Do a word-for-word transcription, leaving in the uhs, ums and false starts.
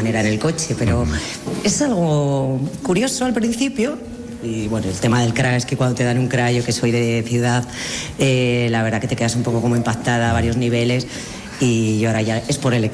manera en el coche, pero es algo curioso al principio. Y bueno, el tema del crash, es que cuando te dan un crash, yo que soy de ciudad, eh, la verdad que te quedas un poco como impactada a varios niveles, y ahora ya es por el